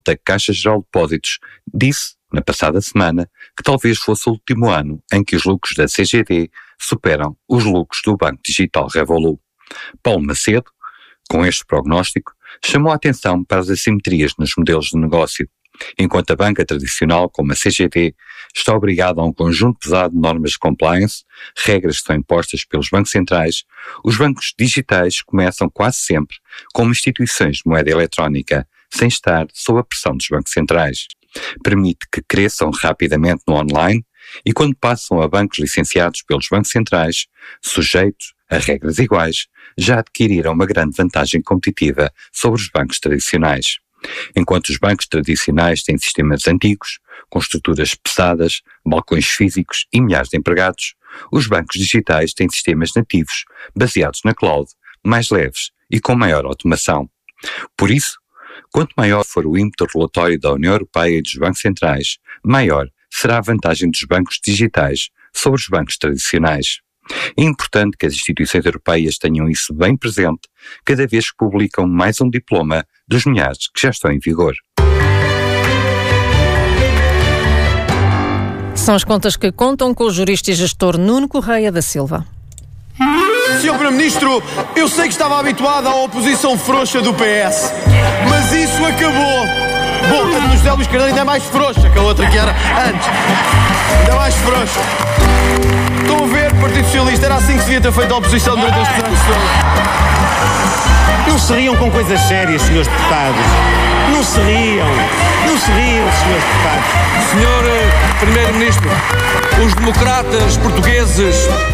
da Caixa Geral de Depósitos disse, na passada semana, que talvez fosse o último ano em que os lucros da CGD superam os lucros do Banco Digital Revolut. Paulo Macedo, com este prognóstico, chamou a atenção para as assimetrias nos modelos de negócio. Enquanto a banca tradicional, como a CGD, está obrigada a um conjunto pesado de normas de compliance, regras que são impostas pelos bancos centrais, os bancos digitais começam quase sempre como instituições de moeda eletrónica, sem estar sob a pressão dos bancos centrais. Permite que cresçam rapidamente no online e, quando passam a bancos licenciados pelos bancos centrais, sujeitos a regras iguais, já adquiriram uma grande vantagem competitiva sobre os bancos tradicionais. Enquanto os bancos tradicionais têm sistemas antigos, com estruturas pesadas, balcões físicos e milhares de empregados, os bancos digitais têm sistemas nativos, baseados na cloud, mais leves e com maior automação. Por isso, quanto maior for o ímpeto regulatório da União Europeia e dos bancos centrais, maior será a vantagem dos bancos digitais sobre os bancos tradicionais. É importante que as instituições europeias tenham isso bem presente cada vez que publicam mais um diploma dos milhares que já estão em vigor. São as contas que contam com o jurista e gestor Nuno Correia da Silva. Sr. Primeiro-Ministro, eu sei que estava habituado à oposição frouxa do PS, mas isso acabou. Bom, a de José Luís Carneiro ainda é mais frouxa que a outra que era antes. Ainda mais frouxa. Estão a ver, Partido Socialista, era assim que se devia ter feito a oposição durante estes anos todos. Não se riam com coisas sérias, senhores deputados. Não se riam, senhores deputados. Senhor Primeiro-Ministro, os democratas portugueses